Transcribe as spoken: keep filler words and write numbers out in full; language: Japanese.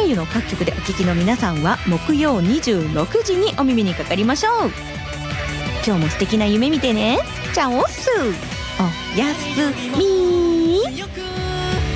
ゆの各局でお聞きの皆さんは木曜にじゅうろくじにお耳にかかりましょう。今日も素敵な夢見てね。チャオッス。おやすみ。